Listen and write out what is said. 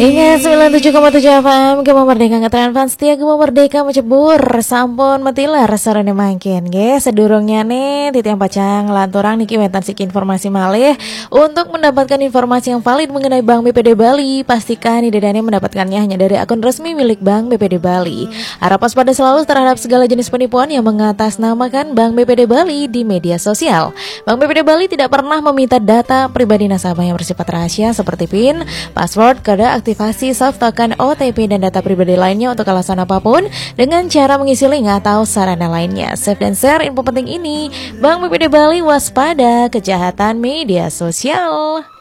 Ingat 97,7 FM Gema Merdeka ngetren fans setia Gema Merdeka mencebur sampun metilar sarane mangkin nggih sedurungnya nih titiang pacang lanturang niki wetan siki informasi malih untuk mendapatkan informasi yang valid mengenai Bank BPD Bali pastikan idedane mendapatkannya hanya dari akun resmi milik Bank BPD Bali. Harap waspada selalu terhadap segala jenis penipuan yang mengatasnamakan Bank BPD Bali di media sosial. Bank BPD Bali tidak pernah meminta data pribadi nasabah yang bersifat rahasia seperti PIN, password, kode aktivasi, soft token, OTP, dan data pribadi lainnya untuk alasan apapun dengan cara mengisi link atau sarana lainnya. Save dan share info penting ini. Bank BPD Bali waspada kejahatan media sosial.